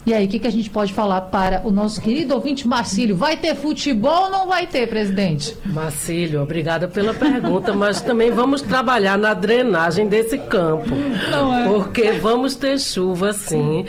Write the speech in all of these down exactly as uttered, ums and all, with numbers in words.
E aí, o que, que a gente pode falar para o nosso querido ouvinte Marcílio? Vai ter futebol ou não vai ter, presidente? Marcílio, obrigada pela pergunta, mas também vamos trabalhar na drenagem desse campo. Não é? Porque vamos ter chuva, sim.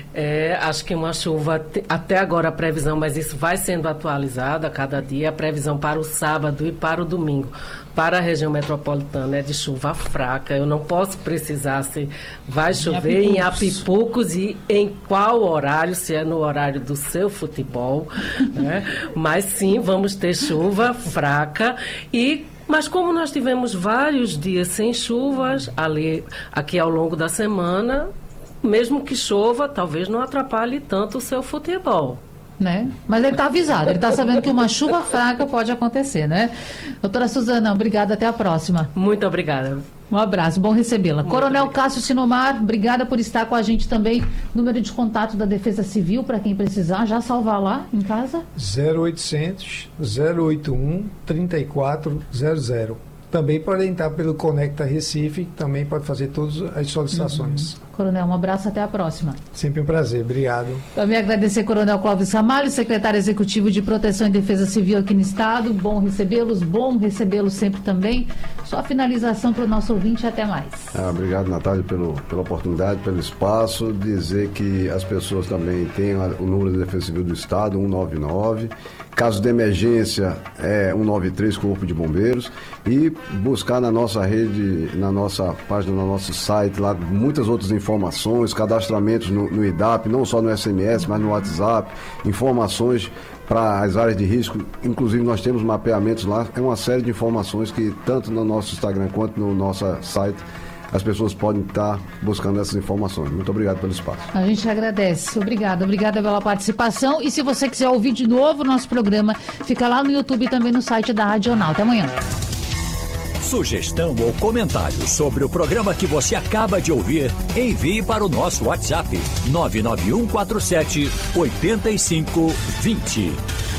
É, acho que uma chuva, até agora a previsão, mas isso vai sendo atualizado a cada dia, a previsão para o sábado e para o domingo. Para a região metropolitana é de chuva fraca. Eu não posso precisar se vai chover em Apipucos e em qual horário, se é no horário do seu futebol, né? Mas sim, vamos ter chuva fraca e mas como nós tivemos vários dias sem chuvas ali aqui ao longo da semana, mesmo que chova, talvez não atrapalhe tanto o seu futebol. Né? Mas ele está avisado, ele está sabendo que uma chuva fraca pode acontecer, né? Doutora Suzana, obrigada, até a próxima. Muito obrigada. Um abraço, bom recebê-la. Muito Coronel obrigada. Cássio Sinomar, obrigada por estar com a gente também. Número de contato da Defesa Civil, para quem precisar, já salvar lá em casa? zero oitocentos, zero oitenta e um, trinta e quatro zero zero. Também pode entrar pelo Conecta Recife, também pode fazer todas as solicitações. Uhum. Coronel, um abraço, até a próxima. Sempre um prazer, obrigado. Também agradecer Coronel Clóvis Ramalho, secretário executivo de Proteção e Defesa Civil aqui no Estado. Bom recebê-los, bom recebê-los sempre também. Só a finalização para o nosso ouvinte, até mais. Ah, obrigado, Natália, pelo, pela oportunidade, pelo espaço. Dizer que as pessoas também têm o número de Defesa Civil do Estado, cento e noventa e nove. Caso de emergência, é cento e noventa e três, Corpo de Bombeiros. E buscar na nossa rede, na nossa página, no nosso site, lá muitas outras informações, cadastramentos no, no I D A P, não só no S M S, mas no WhatsApp, informações para as áreas de risco. Inclusive, nós temos mapeamentos lá. É uma série de informações que, tanto no nosso Instagram quanto no nosso site, as pessoas podem estar buscando essas informações. Muito obrigado pelo espaço. A gente agradece. Obrigada. Obrigada pela participação. E se você quiser ouvir de novo o nosso programa, fica lá no YouTube e também no site da Rádio Jornal. Até amanhã. Sugestão ou comentário sobre o programa que você acaba de ouvir, envie para o nosso WhatsApp nove nove um quatro sete oito cinco dois zero.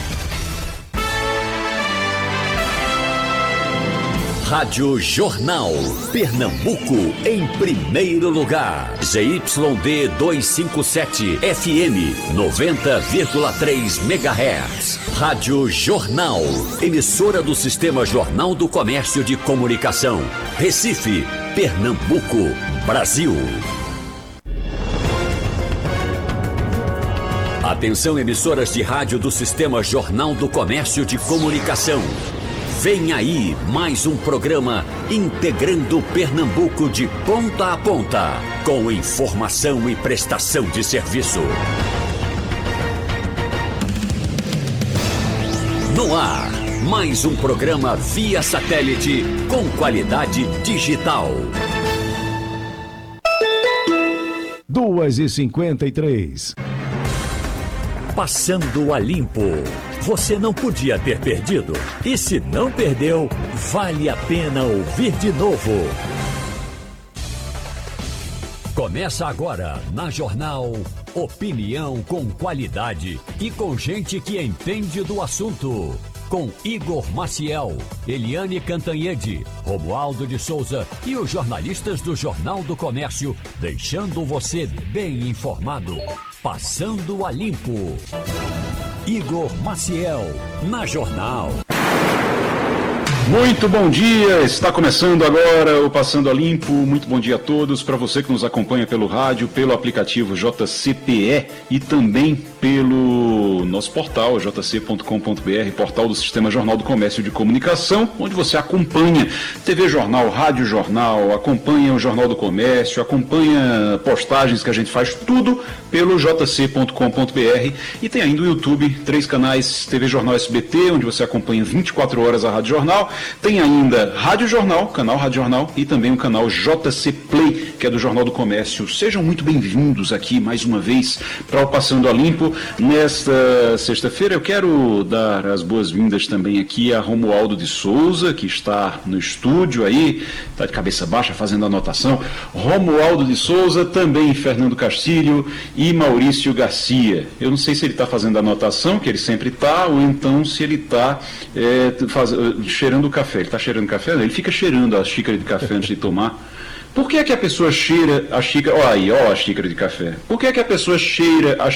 Rádio Jornal, Pernambuco, em primeiro lugar. Z Y D duzentos e cinquenta e sete, F M, noventa vírgula três megahertz. Rádio Jornal, emissora do Sistema Jornal do Comércio de Comunicação. Recife, Pernambuco, Brasil. Atenção, emissoras de rádio do Sistema Jornal do Comércio de Comunicação. Vem aí mais um programa integrando Pernambuco de ponta a ponta, com informação e prestação de serviço. No ar, mais um programa via satélite com qualidade digital. duas e cinquenta e três. Passando a limpo. Você não podia ter perdido. E se não perdeu, vale a pena ouvir de novo. Começa agora na Jornal Opinião com qualidade e com gente que entende do assunto. Com Igor Maciel, Eliane Cantanhede, Romualdo de Souza e os jornalistas do Jornal do Comércio, deixando você bem informado. Passando a limpo. Igor Maciel, na Jornal. Muito bom dia, está começando agora o Passando a Limpo. Muito bom dia a todos, para você que nos acompanha pelo rádio, pelo aplicativo J C P E e também pelo nosso portal j c ponto com ponto b r, portal do Sistema Jornal do Comércio de Comunicação, onde você acompanha T V Jornal, Rádio Jornal, acompanha o Jornal do Comércio, acompanha postagens que a gente faz, tudo pelo j c ponto com ponto b r, e tem ainda o YouTube, três canais, T V Jornal S B T, onde você acompanha vinte e quatro horas a Rádio Jornal. Tem ainda Rádio Jornal, canal Rádio Jornal, e também o canal J C Play, que é do Jornal do Comércio. Sejam muito bem-vindos aqui mais uma vez para o Passando a Limpo. Nesta sexta-feira eu quero dar as boas-vindas também aqui a Romualdo de Souza, que está no estúdio aí, está de cabeça baixa fazendo anotação. Romualdo de Souza, também Fernando Castilho e Maurício Garcia. Eu não sei se ele está fazendo anotação, que ele sempre está, ou então se ele está é, faz... cheirando café. Ele está cheirando café? Ele fica cheirando a xícara de café antes de tomar. Por que é que a pessoa cheira a xícara... Olha aí, ó a xícara de café. Por que é que a pessoa cheira a